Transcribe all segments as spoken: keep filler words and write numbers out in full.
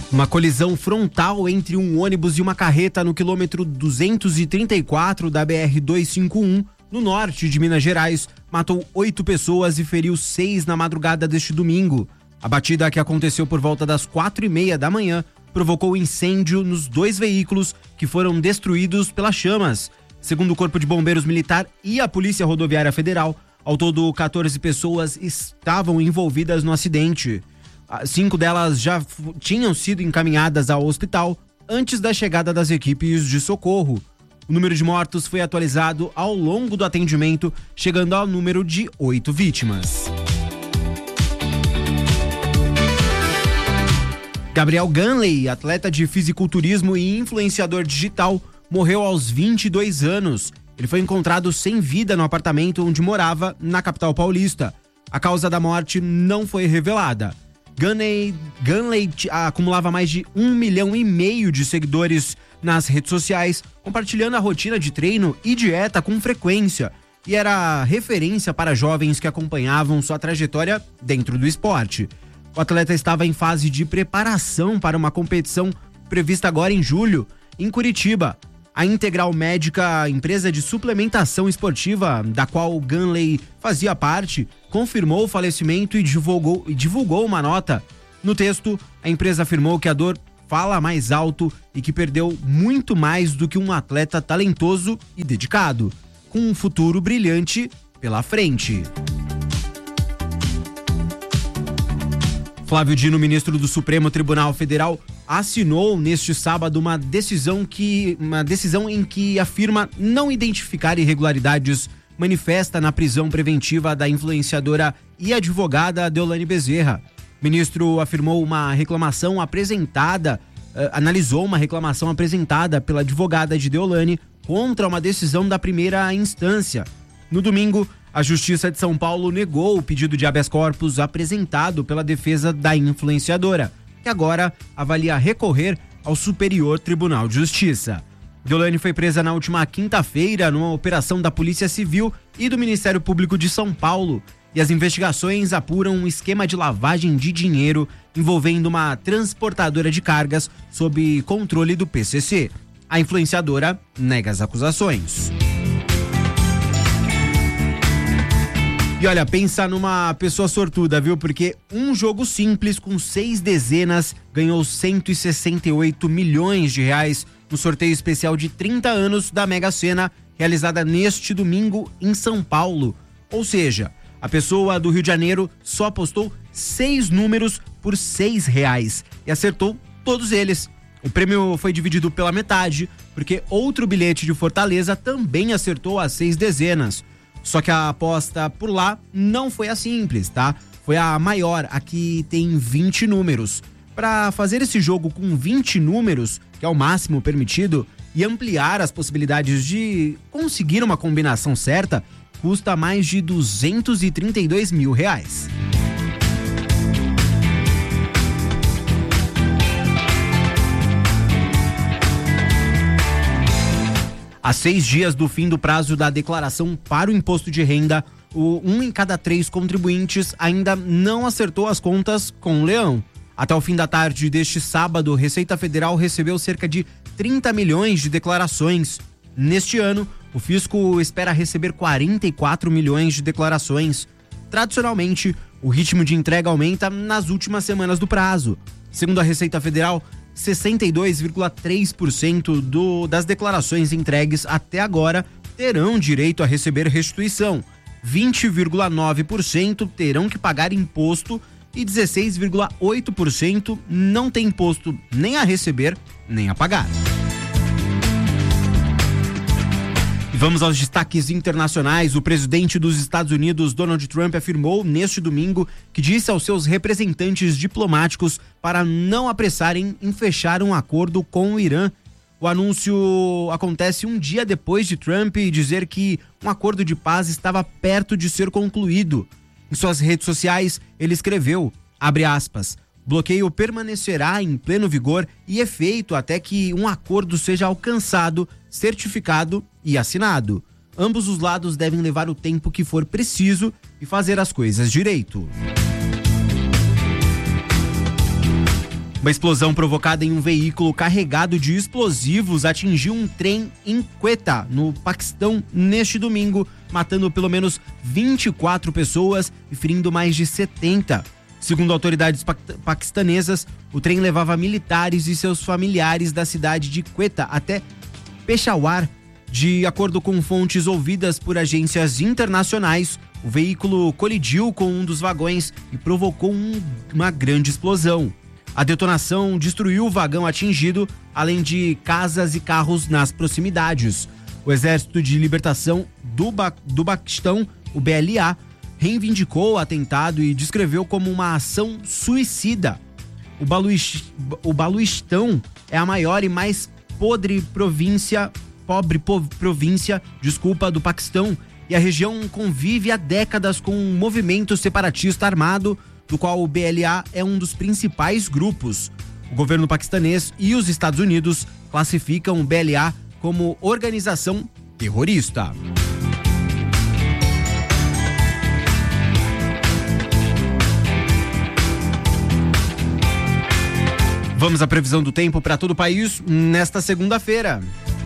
Uma colisão frontal entre um ônibus e uma carreta no quilômetro duzentos e trinta e quatro da B R duzentos e cinquenta e um, no norte de Minas Gerais, matou oito pessoas e feriu seis na madrugada deste domingo. A batida, que aconteceu por volta das quatro e meia da manhã, provocou incêndio nos dois veículos que foram destruídos pelas chamas. Segundo o Corpo de Bombeiros Militar e a Polícia Rodoviária Federal, ao todo quatorze pessoas estavam envolvidas no acidente. Cinco delas já f- tinham sido encaminhadas ao hospital antes da chegada das equipes de socorro. O número de mortos foi atualizado ao longo do atendimento, chegando ao número de oito vítimas. Gabriel Ganley, atleta de fisiculturismo e influenciador digital, morreu aos vinte e dois anos. Ele foi encontrado sem vida no apartamento onde morava, na capital paulista. A causa da morte não foi revelada. Ganley, Ganley acumulava mais de um milhão e meio de seguidores nas redes sociais, compartilhando a rotina de treino e dieta com frequência, e era referência para jovens que acompanhavam sua trajetória dentro do esporte. O atleta estava em fase de preparação para uma competição prevista agora em julho, em Curitiba. A Integral Médica, empresa de suplementação esportiva da qual Ganley fazia parte, confirmou o falecimento e divulgou, e divulgou uma nota. No texto, a empresa afirmou que a dor fala mais alto e que perdeu muito mais do que um atleta talentoso e dedicado, com um futuro brilhante pela frente. Flávio Dino, ministro do Supremo Tribunal Federal, assinou neste sábado uma decisão, que, uma decisão em que afirma não identificar irregularidades manifesta na prisão preventiva da influenciadora e advogada Deolane Bezerra. O ministro afirmou uma reclamação apresentada, uh, analisou uma reclamação apresentada pela advogada de Deolane contra uma decisão da primeira instância. No domingo, a Justiça de São Paulo negou o pedido de habeas corpus apresentado pela defesa da influenciadora, que agora avalia recorrer ao Superior Tribunal de Justiça. Deolane foi presa na última quinta-feira numa operação da Polícia Civil e do Ministério Público de São Paulo, e as investigações apuram um esquema de lavagem de dinheiro envolvendo uma transportadora de cargas sob controle do P C C. A influenciadora nega as acusações. E olha, pensa numa pessoa sortuda, viu? Porque um jogo simples com seis dezenas ganhou cento e sessenta e oito milhões de reais no sorteio especial de trinta anos da Mega Sena, realizada neste domingo em São Paulo. Ou seja, a pessoa do Rio de Janeiro só apostou seis números por seis reais e acertou todos eles. O prêmio foi dividido pela metade, porque outro bilhete de Fortaleza também acertou as seis dezenas. Só que a aposta por lá não foi a simples, tá? Foi a maior, a que tem vinte números. Para fazer esse jogo com vinte números, que é o máximo permitido, e ampliar as possibilidades de conseguir uma combinação certa, custa mais de duzentos e trinta e dois mil reais. Há seis dias do fim do prazo da declaração para o imposto de renda, o um em cada três contribuintes ainda não acertou as contas com o leão. Até o fim da tarde deste sábado, a Receita Federal recebeu cerca de trinta milhões de declarações. Neste ano, o fisco espera receber quarenta e quatro milhões de declarações. Tradicionalmente, o ritmo de entrega aumenta nas últimas semanas do prazo. Segundo a Receita Federal, sessenta e dois vírgula três por cento do, das declarações entregues até agora terão direito a receber restituição, vinte vírgula nove por cento terão que pagar imposto e dezesseis vírgula oito por cento não tem imposto nem a receber nem a pagar. Vamos aos destaques internacionais. O presidente dos Estados Unidos, Donald Trump, afirmou neste domingo que disse aos seus representantes diplomáticos para não apressarem em fechar um acordo com o Irã. O anúncio acontece um dia depois de Trump dizer que um acordo de paz estava perto de ser concluído. Em suas redes sociais, ele escreveu, abre aspas, bloqueio permanecerá em pleno vigor e efeito até que um acordo seja alcançado, certificado e assinado. Ambos os lados devem levar o tempo que for preciso e fazer as coisas direito. Uma explosão provocada em um veículo carregado de explosivos atingiu um trem em Quetta, no Paquistão, neste domingo, matando pelo menos vinte e quatro pessoas e ferindo mais de setenta. Segundo autoridades pa- paquistanesas, o trem levava militares e seus familiares da cidade de Quetta até Peshawar. De acordo com fontes ouvidas por agências internacionais, o veículo colidiu com um dos vagões e provocou um, uma grande explosão. A detonação destruiu o vagão atingido, além de casas e carros nas proximidades. O Exército de Libertação do, ba- do Paquistão, o B L A, reivindicou o atentado e descreveu como uma ação suicida. O, Baluch- o Baluchistão é a maior e mais podre província, pobre po- província, desculpa, do Paquistão, e a região convive há décadas com um movimento separatista armado, do qual o B L A é um dos principais grupos. O governo paquistanês e os Estados Unidos classificam o B L A como organização terrorista. Vamos à previsão do tempo para todo o país nesta segunda-feira.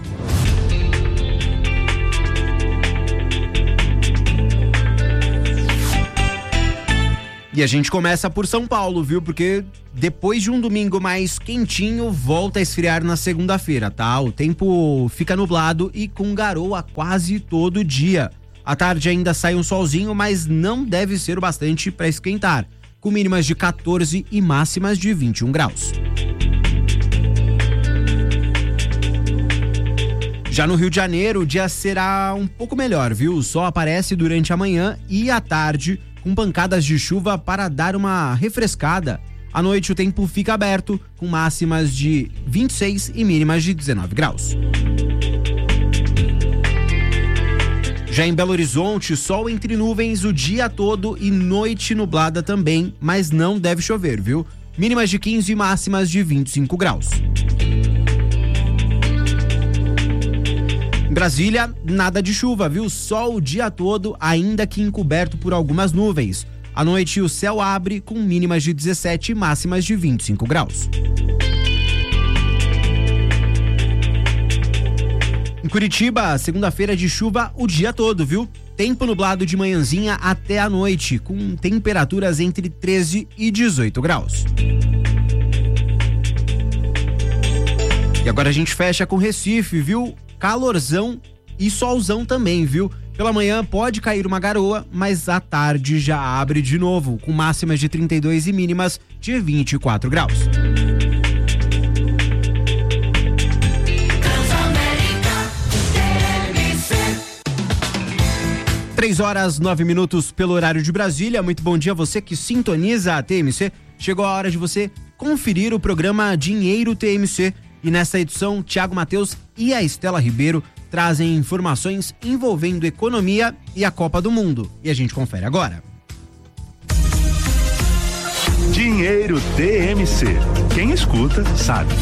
E a gente começa por São Paulo, viu? Porque depois de um domingo mais quentinho, volta a esfriar na segunda-feira, tá? O tempo fica nublado e com garoa quase todo dia. À tarde ainda sai um solzinho, mas não deve ser o bastante para esquentar, com mínimas de quatorze e máximas de vinte e um graus. Já no Rio de Janeiro, o dia será um pouco melhor, viu? O sol aparece durante a manhã e à tarde, com pancadas de chuva para dar uma refrescada. À noite o tempo fica aberto, com máximas de vinte e seis e mínimas de dezenove graus. Já em Belo Horizonte, sol entre nuvens o dia todo e noite nublada também, mas não deve chover, viu? Mínimas de quinze e máximas de vinte e cinco graus. Em Brasília, nada de chuva, viu? Sol o dia todo, ainda que encoberto por algumas nuvens. À noite, o céu abre com mínimas de dezessete e máximas de vinte e cinco graus. Em Curitiba, segunda-feira de chuva o dia todo, viu? Tempo nublado de manhãzinha até a noite, com temperaturas entre treze e dezoito graus. E agora a gente fecha com Recife, viu? Calorzão e solzão também, viu? Pela manhã pode cair uma garoa, mas à tarde já abre de novo, com máximas de trinta e dois e mínimas de vinte e quatro graus. Três horas, nove minutos pelo horário de Brasília. Muito bom dia a você que sintoniza a T M C. Chegou a hora de você conferir o programa Dinheiro T M C. E nessa edição, Thiago Mateus e a Estela Ribeiro trazem informações envolvendo economia e a Copa do Mundo. E a gente confere agora. Dinheiro T M C. Quem escuta, sabe.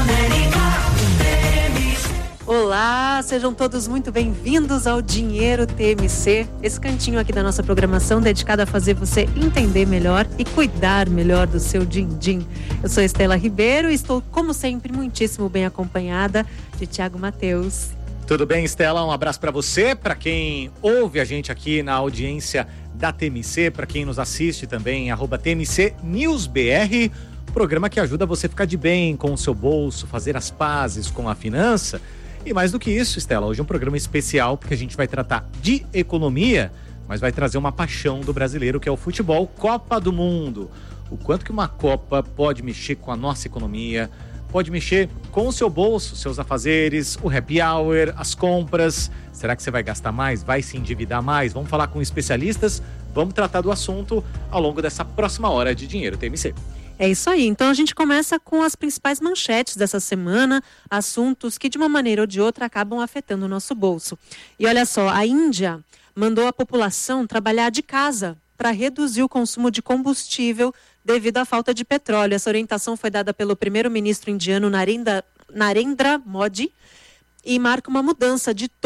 Olá, sejam todos muito bem-vindos ao Dinheiro T M C, esse cantinho aqui da nossa programação dedicado a fazer você entender melhor e cuidar melhor do seu din-din. Eu sou Estela Ribeiro e estou, como sempre, muitíssimo bem acompanhada de Thiago Mateus. Tudo bem, Estela? Um abraço para você, para quem ouve a gente aqui na audiência da T M C, para quem nos assiste também, arroba T M C News B R, programa que ajuda você a ficar de bem com o seu bolso, fazer as pazes com a finança. E mais do que isso, Estela, hoje é um programa especial porque a gente vai tratar de economia, mas vai trazer uma paixão do brasileiro, que é o futebol, Copa do Mundo. O quanto que uma Copa pode mexer com a nossa economia, pode mexer com o seu bolso, seus afazeres, o happy hour, as compras. Será que você vai gastar mais? Vai se endividar mais? Vamos falar com especialistas, vamos tratar do assunto ao longo dessa próxima hora de Dinheiro T M C. É isso aí, então a gente começa com as principais manchetes dessa semana, assuntos que de uma maneira ou de outra acabam afetando o nosso bolso. E olha só, a Índia mandou a população trabalhar de casa para reduzir o consumo de combustível devido à falta de petróleo. Essa orientação foi dada pelo primeiro-ministro indiano Narendra, Narendra Modi e marca uma mudança de tom que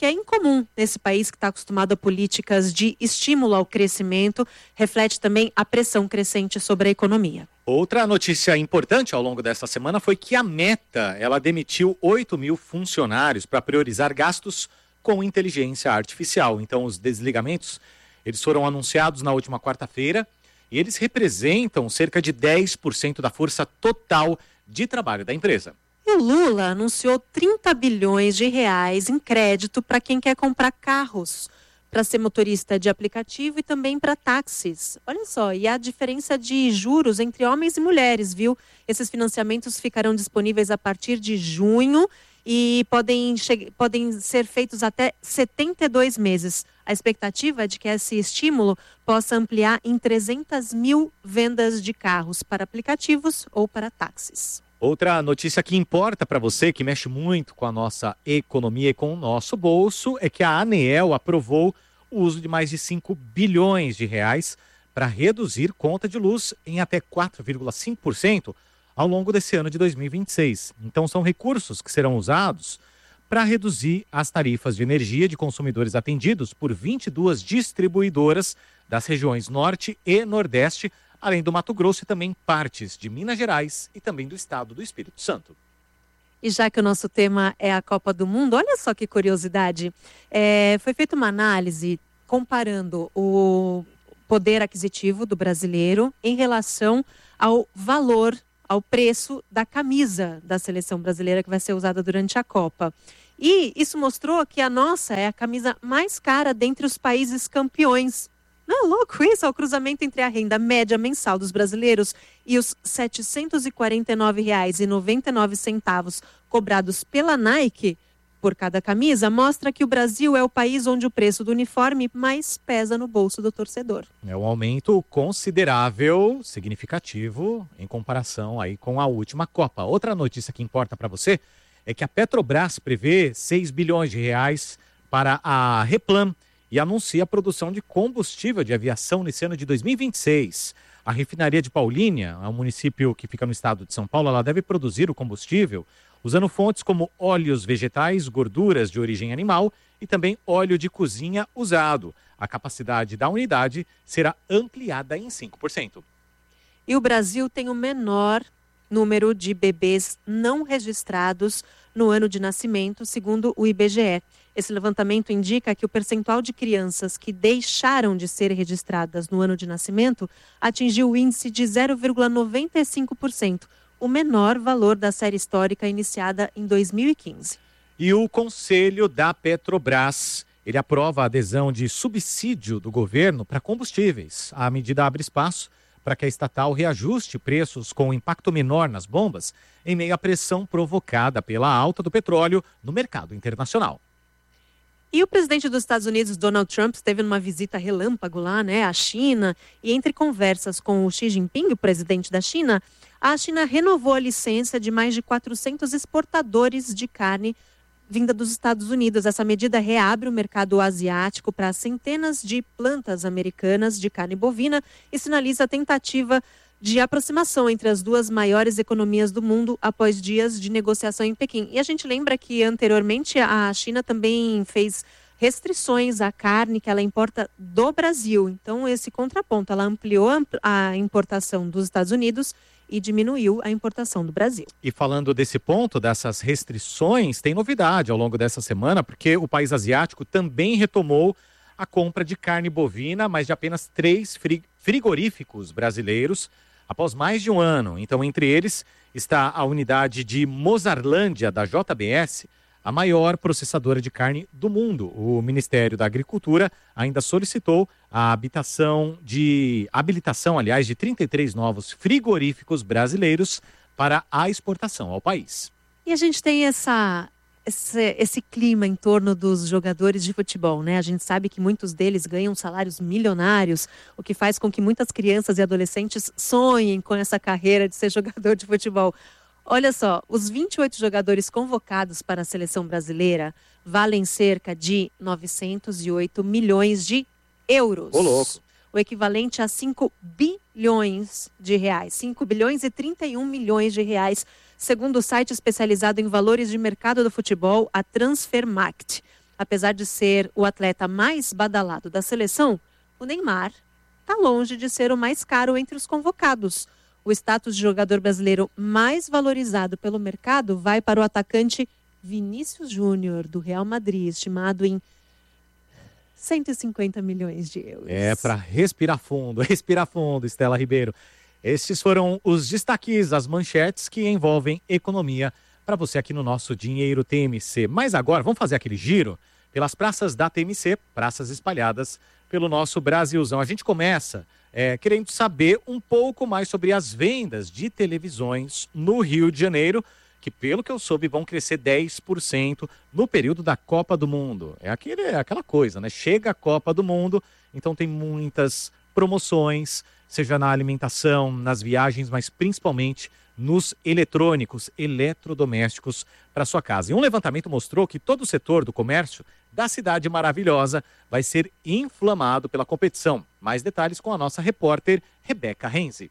que é incomum nesse país que está acostumado a políticas de estímulo ao crescimento, reflete também a pressão crescente sobre a economia. Outra notícia importante ao longo desta semana foi que a Meta, ela demitiu oito mil funcionários para priorizar gastos com inteligência artificial. Então, os desligamentos, eles foram anunciados na última quarta-feira e eles representam cerca de dez por cento da força total de trabalho da empresa. E o Lula anunciou trinta bilhões de reais em crédito para quem quer comprar carros, para ser motorista de aplicativo e também para táxis. Olha só, e a diferença de juros entre homens e mulheres, viu? Esses financiamentos ficarão disponíveis a partir de junho e podem, che- podem ser feitos até setenta e dois meses. A expectativa é de que esse estímulo possa ampliar em trezentas mil vendas de carros para aplicativos ou para táxis. Outra notícia que importa para você, que mexe muito com a nossa economia e com o nosso bolso, é que a ANEEL aprovou o uso de mais de cinco bilhões de reais para reduzir conta de luz em até quatro vírgula cinco por cento ao longo desse ano de dois mil e vinte e seis. Então são recursos que serão usados para reduzir as tarifas de energia de consumidores atendidos por vinte e duas distribuidoras das regiões Norte e Nordeste, além do Mato Grosso e também partes de Minas Gerais e também do estado do Espírito Santo. E já que o nosso tema é a Copa do Mundo, olha só que curiosidade. É, foi feita uma análise comparando o poder aquisitivo do brasileiro em relação ao valor, ao preço da camisa da seleção brasileira que vai ser usada durante a Copa. E isso mostrou que a nossa é a camisa mais cara dentre os países campeões. Não é louco isso? É o cruzamento entre a renda média mensal dos brasileiros e os setecentos e quarenta e nove reais e noventa e nove centavos cobrados pela Nike por cada camisa mostra que o Brasil é o país onde o preço do uniforme mais pesa no bolso do torcedor. É um aumento considerável, significativo, em comparação aí com a última Copa. Outra notícia que importa para você é que a Petrobras prevê seis bilhões de reais para a Replan e anuncia a produção de combustível de aviação nesse ano de dois mil e vinte e seis. A refinaria de Paulínia, um município que fica no estado de São Paulo, ela deve produzir o combustível usando fontes como óleos vegetais, gorduras de origem animal e também óleo de cozinha usado. A capacidade da unidade será ampliada em cinco por cento. E o Brasil tem o menor número de bebês não registrados no ano de nascimento, segundo o I B G E. Esse levantamento indica que o percentual de crianças que deixaram de ser registradas no ano de nascimento atingiu o índice de zero vírgula noventa e cinco por cento, o menor valor da série histórica iniciada em dois mil e quinze. E o Conselho da Petrobras, ele aprova a adesão de subsídio do governo para combustíveis. A medida abre espaço para que a estatal reajuste preços com impacto menor nas bombas em meio à pressão provocada pela alta do petróleo no mercado internacional. E o presidente dos Estados Unidos, Donald Trump, esteve numa visita relâmpago lá, né, à China. E entre conversas com o Xi Jinping, o presidente da China, a China renovou a licença de mais de quatrocentos exportadores de carne vinda dos Estados Unidos. Essa medida reabre o mercado asiático para centenas de plantas americanas de carne bovina e sinaliza a tentativa de aproximação entre as duas maiores economias do mundo após dias de negociação em Pequim. E a gente lembra que anteriormente a China também fez restrições à carne que ela importa do Brasil. Então esse contraponto, ela ampliou a importação dos Estados Unidos e diminuiu a importação do Brasil. E falando desse ponto, dessas restrições, tem novidade ao longo dessa semana, porque o país asiático também retomou a compra de carne bovina, mas de apenas três frigoríficos brasileiros, após mais de um ano. Então, entre eles está a unidade de Mozarlândia, da J B S, a maior processadora de carne do mundo. O Ministério da Agricultura ainda solicitou a habitação de, habilitação, aliás, de trinta e três novos frigoríficos brasileiros para a exportação ao país. E a gente tem essa... Esse, esse clima em torno dos jogadores de futebol, né? A gente sabe que muitos deles ganham salários milionários, o que faz com que muitas crianças e adolescentes sonhem com essa carreira de ser jogador de futebol. Olha só, os vinte e oito jogadores convocados para a seleção brasileira valem cerca de novecentos e oito milhões de euros. Ô, louco. O equivalente a cinco bilhões de reais. cinco bilhões e trinta e um milhões de reais, segundo o site especializado em valores de mercado do futebol, a Transfermarkt. Apesar de ser o atleta mais badalado da seleção, o Neymar está longe de ser o mais caro entre os convocados. O status de jogador brasileiro mais valorizado pelo mercado vai para o atacante Vinícius Júnior, do Real Madrid, estimado em cento e cinquenta milhões de euros. É, para respirar fundo, respirar fundo, Estela Ribeiro. Estes foram os destaques, as manchetes que envolvem economia para você aqui no nosso Dinheiro T M C. Mas agora, vamos fazer aquele giro pelas praças da T M C, praças espalhadas pelo nosso Brasilzão. A gente começa é, querendo saber um pouco mais sobre as vendas de televisões no Rio de Janeiro, que, pelo que eu soube, vão crescer dez por cento no período da Copa do Mundo. É, aquele, é aquela coisa, né? Chega a Copa do Mundo, então tem muitas promoções, seja na alimentação, nas viagens, mas principalmente nos eletrônicos, eletrodomésticos para sua casa. E um levantamento mostrou que todo o setor do comércio da cidade maravilhosa vai ser inflamado pela competição. Mais detalhes com a nossa repórter Rebeca Renzi.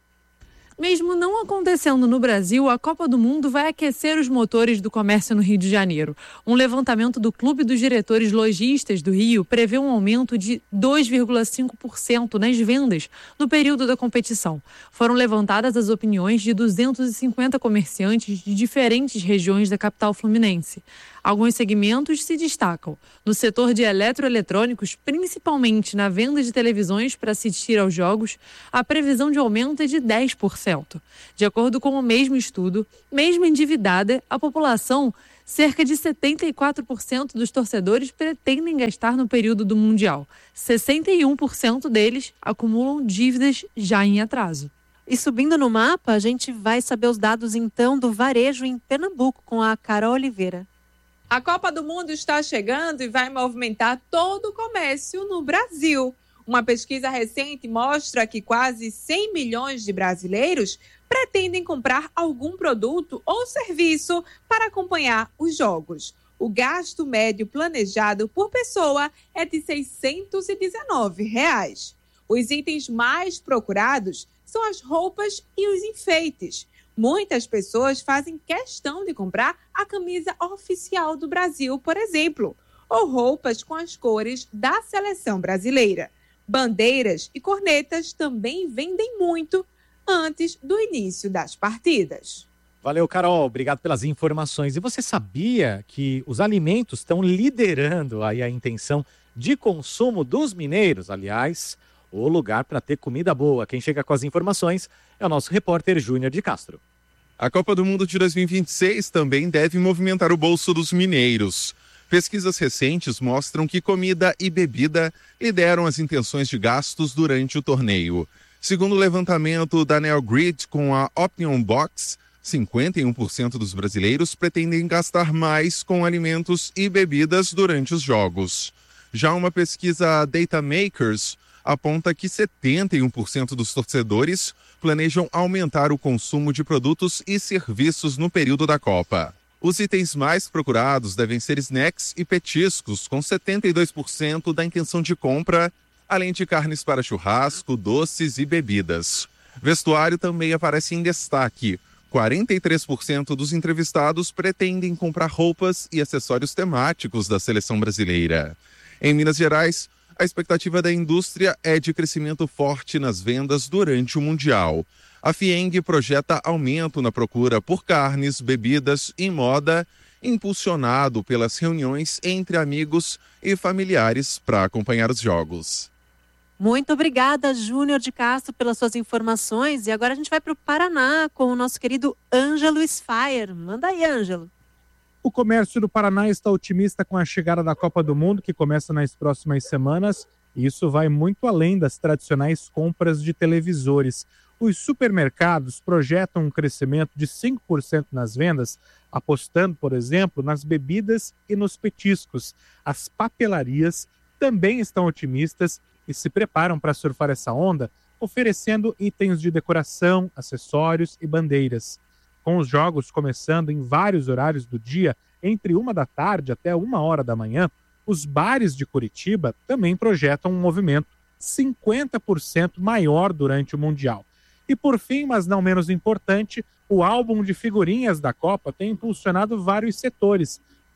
Mesmo não acontecendo no Brasil, a Copa do Mundo vai aquecer os motores do comércio no Rio de Janeiro. Um levantamento do Clube dos Diretores Lojistas do Rio prevê um aumento de dois vírgula cinco por cento nas vendas no período da competição. Foram levantadas as opiniões de duzentos e cinquenta comerciantes de diferentes regiões da capital fluminense. Alguns segmentos se destacam. No setor de eletroeletrônicos, principalmente na venda de televisões para assistir aos jogos, a previsão de aumento é de dez por cento. De acordo com o mesmo estudo, mesmo endividada, a população, cerca de setenta e quatro por cento dos torcedores pretendem gastar no período do Mundial. sessenta e um por cento deles acumulam dívidas já em atraso. E subindo no mapa, a gente vai saber os dados então do varejo em Pernambuco com a Carol Oliveira. A Copa do Mundo está chegando e vai movimentar todo o comércio no Brasil. Uma pesquisa recente mostra que quase cem milhões de brasileiros pretendem comprar algum produto ou serviço para acompanhar os jogos. O gasto médio planejado por pessoa é de seiscentos e dezenove reais. Os itens mais procurados são as roupas e os enfeites. Muitas pessoas fazem questão de comprar a camisa oficial do Brasil, por exemplo, ou roupas com as cores da seleção brasileira. Bandeiras e cornetas também vendem muito antes do início das partidas. Valeu, Carol. Obrigado pelas informações. E você sabia que os alimentos estão liderando aí a intenção de consumo dos mineiros? Aliás, o lugar para ter comida boa. Quem chega com as informações é o nosso repórter Júnior de Castro. A Copa do Mundo de dois mil e vinte e seis também deve movimentar o bolso dos mineiros. Pesquisas recentes mostram que comida e bebida lideram as intenções de gastos durante o torneio. Segundo o levantamento da Neogrid com a Opinion Box, cinquenta e um por cento dos brasileiros pretendem gastar mais com alimentos e bebidas durante os jogos. Já uma pesquisa Data Makers aponta que setenta e um por cento dos torcedores planejam aumentar o consumo de produtos e serviços no período da Copa. Os itens mais procurados devem ser snacks e petiscos, com setenta e dois por cento da intenção de compra, além de carnes para churrasco, doces e bebidas. Vestuário também aparece em destaque. quarenta e três por cento dos entrevistados pretendem comprar roupas e acessórios temáticos da seleção brasileira. Em Minas Gerais, a expectativa da indústria é de crescimento forte nas vendas durante o Mundial. A Fieng projeta aumento na procura por carnes, bebidas e moda, impulsionado pelas reuniões entre amigos e familiares para acompanhar os jogos. Muito obrigada, Júnior de Castro, pelas suas informações. E agora a gente vai para o Paraná com o nosso querido Ângelo Sfire. Manda aí, Ângelo. O comércio do Paraná está otimista com a chegada da Copa do Mundo, que começa nas próximas semanas. E isso vai muito além das tradicionais compras de televisores. Os supermercados projetam um crescimento de cinco por cento nas vendas, apostando, por exemplo, nas bebidas e nos petiscos. As papelarias também estão otimistas e se preparam para surfar essa onda, oferecendo itens de decoração, acessórios e bandeiras. Com os jogos começando em vários horários do dia, entre uma da tarde até uma hora da manhã, os bares de Curitiba também projetam um movimento cinquenta por cento maior durante o Mundial. E por fim, mas não menos importante, o álbum de figurinhas da Copa tem impulsionado vários setores,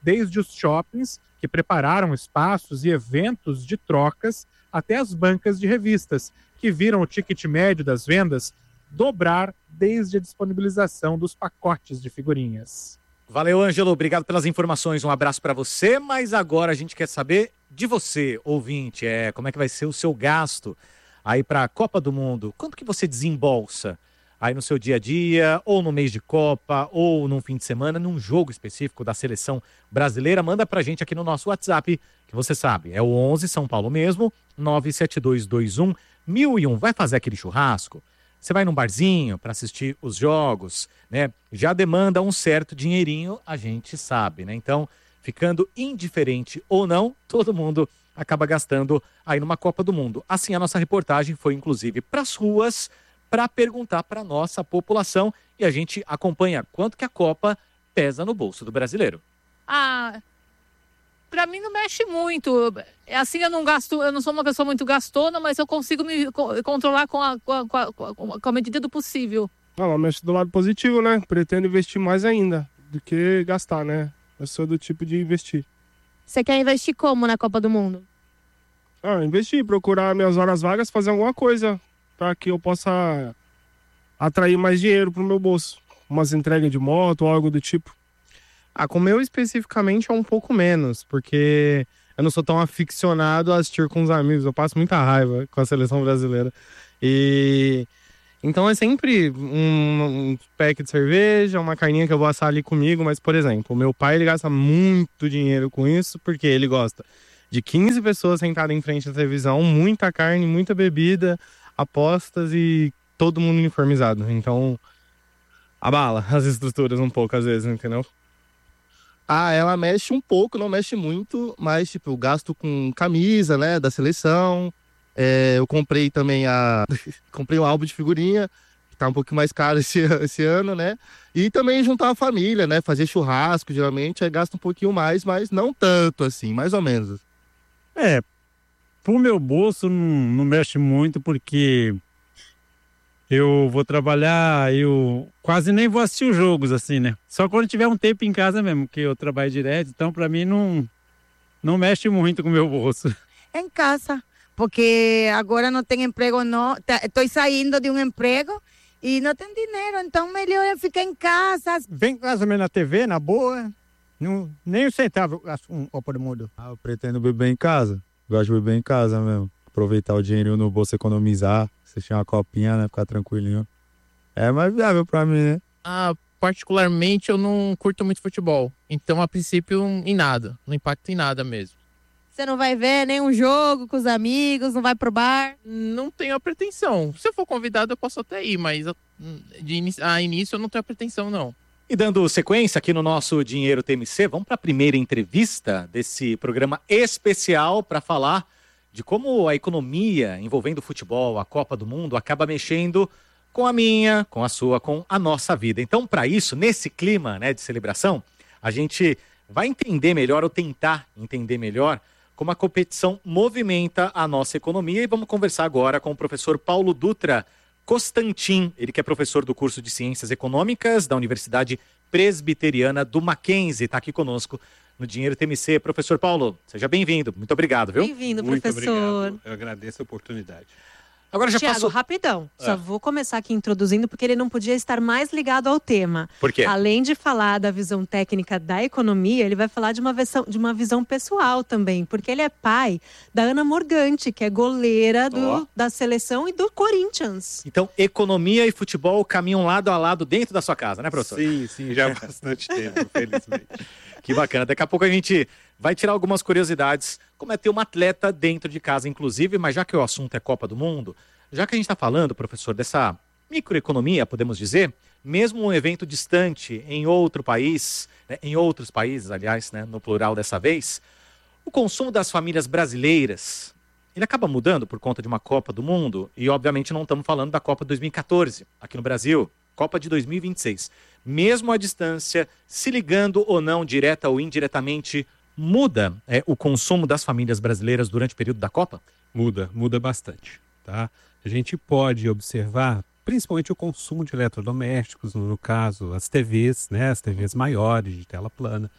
desde os shoppings, que prepararam espaços e eventos de trocas, até as bancas de revistas, que viram o ticket médio das vendas dobrar desde a disponibilização dos pacotes de figurinhas. Valeu, Ângelo. Obrigado pelas informações. Um abraço para você. Mas agora a gente quer saber de você, ouvinte. É, como é que vai ser o seu gasto aí para a Copa do Mundo? Quanto que você desembolsa aí no seu dia a dia, ou no mês de Copa, ou num fim de semana, num jogo específico da seleção brasileira? Manda pra gente aqui no nosso WhatsApp, que você sabe, é o onze, São Paulo mesmo, nove sete dois dois um, mil e um. Vai fazer aquele churrasco? Você vai num barzinho para assistir os jogos, né? Já demanda um certo dinheirinho, a gente sabe, né? Então, ficando indiferente ou não, todo mundo acaba gastando aí numa Copa do Mundo. Assim, a nossa reportagem foi, inclusive, para as ruas para perguntar para a nossa população e a gente acompanha quanto que a Copa pesa no bolso do brasileiro. Ah, pra mim não mexe muito. Assim, eu não gasto, eu não sou uma pessoa muito gastona, mas eu consigo me co- controlar com a, com, a, com, a, com a medida do possível. Ela mexe do lado positivo, né? Pretendo investir mais ainda do que gastar, né? Eu sou do tipo de investir. Você quer investir como na Copa do Mundo? Ah, investir, procurar minhas horas vagas, fazer alguma coisa para que eu possa atrair mais dinheiro pro meu bolso. Umas entregas de moto ou algo do tipo. Ah, com o meu especificamente é um pouco menos, porque eu não sou tão aficionado a assistir com os amigos. Eu passo muita raiva com a seleção brasileira. E então é sempre um, um pack de cerveja, uma carninha que eu vou assar ali comigo. Mas, por exemplo, o meu pai ele gasta muito dinheiro com isso, porque ele gosta de quinze pessoas sentadas em frente à televisão, muita carne, muita bebida, apostas e todo mundo uniformizado. Então, abala as estruturas um pouco às vezes, entendeu? Ah, ela mexe um pouco, não mexe muito, mas tipo, eu gasto com camisa, né, da seleção. É, eu comprei também a... comprei um álbum de figurinha, que tá um pouco mais caro esse, esse ano, né? E também juntar a família, né, fazer churrasco, geralmente, aí gasta um pouquinho mais, mas não tanto assim, mais ou menos. É, pro meu bolso não, não mexe muito, porque eu vou trabalhar, eu quase nem vou assistir os jogos, assim, né? Só quando tiver um tempo em casa mesmo, que eu trabalho direto, então pra mim não, não mexe muito com o meu bolso. Em casa, porque agora não tenho emprego, não. Estou saindo de um emprego e não tenho dinheiro, então melhor eu ficar em casa. Vem mais ou menos na T V, na boa, não, nem um centavo um Copa do Mundo. Ah, eu pretendo beber em casa, gosto de beber em casa mesmo. Aproveitar o dinheirinho no bolso, economizar, assistir uma copinha, né, ficar tranquilinho. É mais viável pra mim, né? Ah, particularmente eu não curto muito futebol, então a princípio em nada, não impacta em nada mesmo. Você não vai ver nenhum jogo com os amigos, não vai pro bar? Não tenho a pretensão. Se eu for convidado eu posso até ir, mas de inicio, a início eu não tenho a pretensão não. E dando sequência aqui no nosso Dinheiro T M C, vamos para a primeira entrevista desse programa especial para falar de como a economia envolvendo o futebol, a Copa do Mundo, acaba mexendo com a minha, com a sua, com a nossa vida. Então, para isso, nesse clima, né, de celebração, a gente vai entender melhor, ou tentar entender melhor, como a competição movimenta a nossa economia. E vamos conversar agora com o professor Paulo Dutra Constantin, ele que é professor do curso de Ciências Econômicas da Universidade Presbiteriana do Mackenzie, está aqui conosco no Dinheiro T M C. Professor Paulo, seja bem-vindo. Muito obrigado, viu? Bem-vindo, Muito professor. obrigado. Eu agradeço a oportunidade. Agora já Thiago, passou... rapidão. Ah. Só vou começar aqui introduzindo porque ele não podia estar mais ligado ao tema. Por quê? Além de falar da visão técnica da economia, ele vai falar de uma visão, de uma visão pessoal também, porque ele é pai da Ana Morgante, que é goleira do, Ó. da seleção e do Corinthians. Então, economia e futebol caminham lado a lado dentro da sua casa, né, professor? Sim, sim, já há bastante tempo, felizmente. Que bacana. Daqui a pouco a gente vai tirar algumas curiosidades, como é ter uma atleta dentro de casa, inclusive, mas já que o assunto é Copa do Mundo, já que a gente está falando, professor, dessa microeconomia, podemos dizer, mesmo um evento distante em outro país, né, em outros países, aliás, né, no plural dessa vez, o consumo das famílias brasileiras, ele acaba mudando por conta de uma Copa do Mundo, e obviamente não estamos falando da Copa dois mil e quatorze, aqui no Brasil, Copa de dois mil e vinte e seis. Mesmo à distância, se ligando ou não, direta ou indiretamente, muda é, o consumo das famílias brasileiras durante o período da Copa? Muda, muda bastante, tá? A gente pode observar, principalmente o consumo de eletrodomésticos, no caso, as T Vs, né? As T Vs maiores, de tela plana.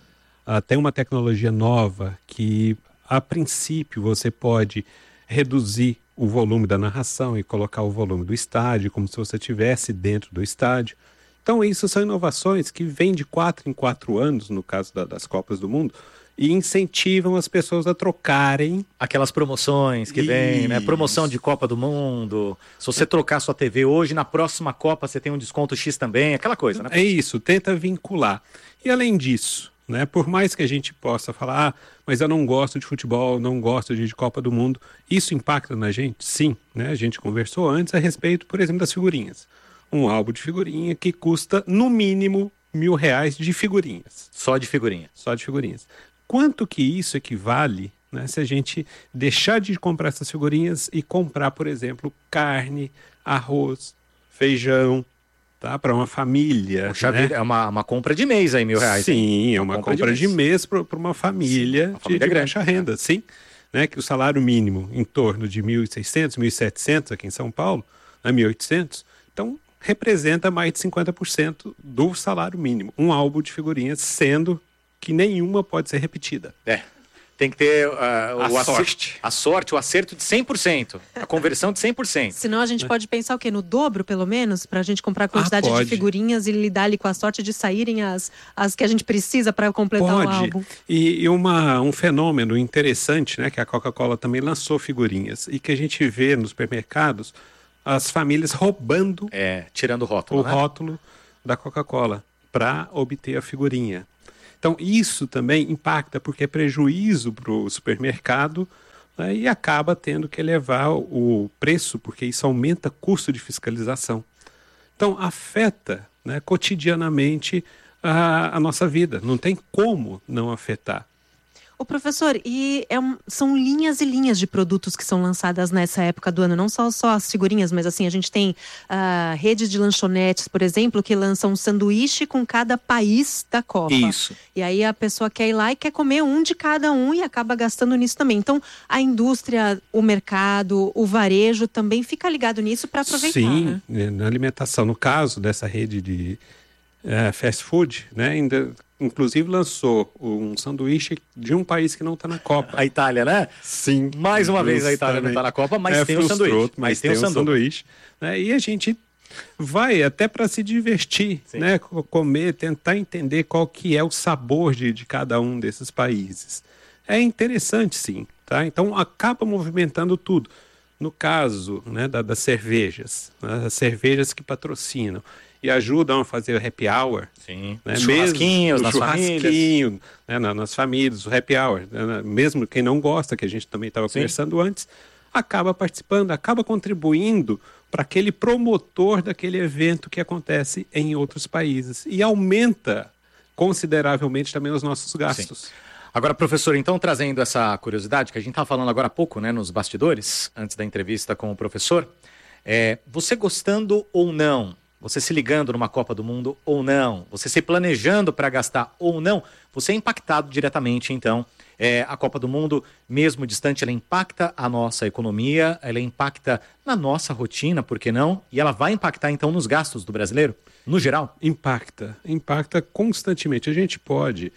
uh, tem uma tecnologia nova que, a princípio, você pode reduzir o volume da narração e colocar o volume do estádio, como se você estivesse dentro do estádio. Então, isso são inovações que vêm de quatro em quatro anos, no caso da, das Copas do Mundo, e incentivam as pessoas a trocarem. Aquelas promoções que vem, né? Promoção de Copa do Mundo. Se você trocar sua T V hoje, na próxima Copa você tem um desconto X também, aquela coisa, né? É isso, tenta vincular. E além disso, né, por mais que a gente possa falar, ah, mas eu não gosto de futebol, não gosto de, de Copa do Mundo, isso impacta na gente? Sim, né? A gente conversou antes a respeito, por exemplo, das figurinhas. Um álbum de figurinha que custa, no mínimo, mil reais de figurinhas. Só de figurinha? Só de figurinhas. Quanto que isso equivale, né, se a gente deixar de comprar essas figurinhas e comprar, por exemplo, carne, arroz, feijão, tá, para uma família. Poxa, né? É uma, uma compra de mês aí, mil reais. Sim, hein? é uma, uma compra, compra de mês, mês para uma família, sim, uma família de, de baixa renda, sim. Né, que o salário mínimo em torno de mil e seiscentos, mil e setecentos aqui em São Paulo, né, mil e oitocentos, então representa mais de cinquenta por cento do salário mínimo. Um álbum de figurinhas, sendo que nenhuma pode ser repetida. É. Tem que ter uh, a, o sorte. a sorte, o acerto de cem por cento, a conversão de cem por cento. Senão a gente é. pode pensar o quê? No dobro, pelo menos, para a gente comprar a quantidade ah, de figurinhas e lidar ali com a sorte de saírem as, as que a gente precisa para completar pode. o álbum. E, e uma, um fenômeno interessante, né, que a Coca-Cola também lançou figurinhas e que a gente vê nos supermercados, as famílias roubando é, tirando o rótulo, o né? rótulo da Coca-Cola para obter a figurinha. Então, isso também impacta, porque é prejuízo para o supermercado, né, e acaba tendo que elevar o preço, porque isso aumenta o custo de fiscalização. Então, afeta, né, cotidianamente a, a nossa vida. Não tem como não afetar. Ô professor, e é um, são linhas e linhas de produtos que são lançadas nessa época do ano, não só, só as figurinhas, mas assim, a gente tem uh, redes de lanchonetes, por exemplo, que lançam um sanduíche com cada país da Copa. Isso. E aí a pessoa quer ir lá e quer comer um de cada um e acaba gastando nisso também. Então, a indústria, o mercado, o varejo também fica ligado nisso para aproveitar. Sim, né? Na alimentação, no caso dessa rede de uh, fast food, né, ainda... Inclusive lançou um sanduíche de um país que não está na Copa. A Itália, né? Sim. Mais uma vez a Itália não está na Copa, mas é, tem o sanduíche. Mas, mas tem, tem o sanduíche. sanduíche né? E a gente vai até para se divertir, né? Comer, tentar entender qual que é o sabor de, de cada um desses países. É interessante, sim. Tá? Então acaba movimentando tudo. No caso, né, da, das cervejas, né? As cervejas que patrocinam e ajudam a fazer o happy hour. Sim. Né? Os churrasquinhos, mesmo, nas churrasquinho, famílias. Né? Na, nas famílias, o happy hour. Né? Mesmo quem não gosta, que a gente também estava conversando antes, acaba participando, acaba contribuindo para aquele promotor daquele evento que acontece em outros países. E aumenta consideravelmente também os nossos gastos. Sim. Agora, professor, então, trazendo essa curiosidade que a gente estava falando agora há pouco, né, nos bastidores, antes da entrevista com o professor, é, você gostando ou não, você se ligando numa Copa do Mundo ou não, você se planejando para gastar ou não, você é impactado diretamente, então. É, a Copa do Mundo, mesmo distante, ela impacta a nossa economia, ela impacta na nossa rotina, por que não? E ela vai impactar, então, nos gastos do brasileiro, no geral? Impacta, impacta constantemente. A gente pode...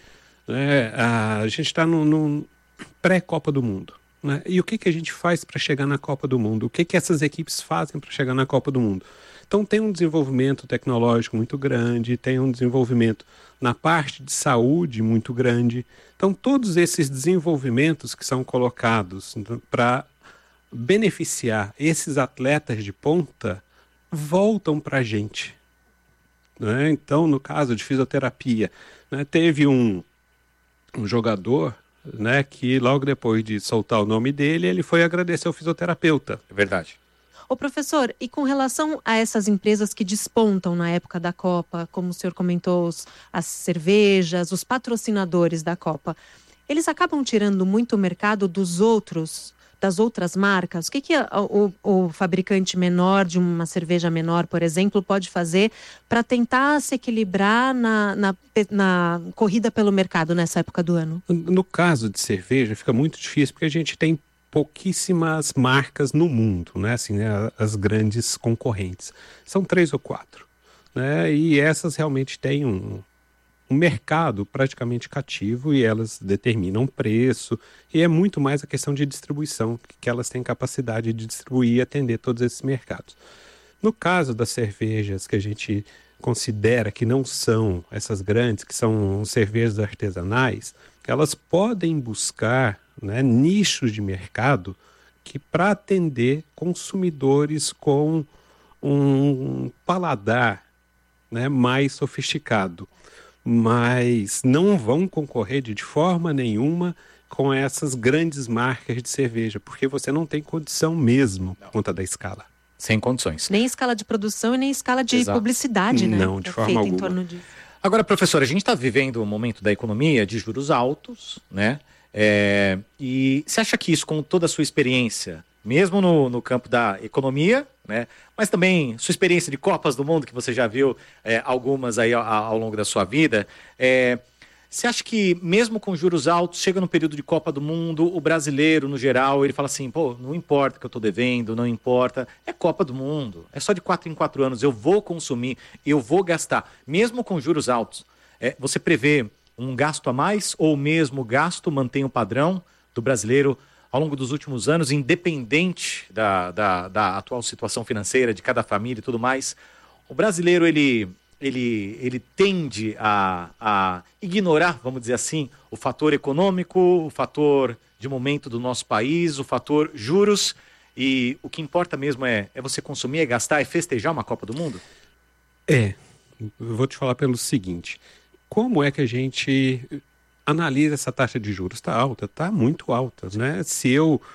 É, a gente está no, no pré-Copa do Mundo, né? E o que, que a gente faz para chegar na Copa do Mundo? O que, que essas equipes fazem para chegar na Copa do Mundo? Então tem um desenvolvimento tecnológico muito grande, tem um desenvolvimento na parte de saúde muito grande. Então todos esses desenvolvimentos que são colocados para beneficiar esses atletas de ponta voltam para a gente, né? Então, no caso de fisioterapia, né, teve um um jogador, né, que logo depois de soltar o nome dele, ele foi agradecer ao fisioterapeuta. É verdade. Ô professor, e com relação a essas empresas que despontam na época da Copa, como o senhor comentou, os, as cervejas, os patrocinadores da Copa, eles acabam tirando muito o mercado dos outros, das outras marcas? O que, que o, o, o fabricante menor de uma cerveja menor, por exemplo, pode fazer para tentar se equilibrar na, na, na corrida pelo mercado nessa época do ano? No caso de cerveja, fica muito difícil, porque a gente tem pouquíssimas marcas no mundo, né? Assim, né? As grandes concorrentes. São três ou quatro, né? E essas realmente têm um, um mercado praticamente cativo e elas determinam preço, e é muito mais a questão de distribuição, que elas têm capacidade de distribuir e atender todos esses mercados. No caso das cervejas que a gente considera que não são essas grandes, que são cervejas artesanais, elas podem buscar, né, nichos de mercado que para atender consumidores com um paladar, né, mais sofisticado, mas não vão concorrer de, de forma nenhuma com essas grandes marcas de cerveja, porque você não tem condição mesmo por conta da escala. Sem condições. Nem escala de produção e nem escala de Exato. publicidade, né? Não, de É forma feita alguma. em torno disso. Agora, professor, a gente está vivendo um momento da economia de juros altos, né? É, e você acha que isso, com toda a sua experiência, mesmo no, no campo da economia, né? Mas também sua experiência de Copas do Mundo, que você já viu é, algumas aí ao, ao longo da sua vida, é, você acha que mesmo com juros altos, chega no período de Copa do Mundo, o brasileiro, no geral, ele fala assim, pô, não importa que eu estou devendo, não importa, é Copa do Mundo, é só de quatro em quatro anos, eu vou consumir, eu vou gastar. Mesmo com juros altos, é, você prevê um gasto a mais ou mesmo gasto mantém o padrão do brasileiro ao longo dos últimos anos, independente da, da, da atual situação financeira de cada família e tudo mais? O brasileiro, ele... Ele, ele tende a, a ignorar, vamos dizer assim, o fator econômico, o fator de momento do nosso país, o fator juros, e o que importa mesmo é, é você consumir, é gastar, é festejar uma Copa do Mundo? É, eu vou te falar pelo seguinte, como é que a gente analisa essa taxa de juros? Está alta, está muito alta, né? Se eu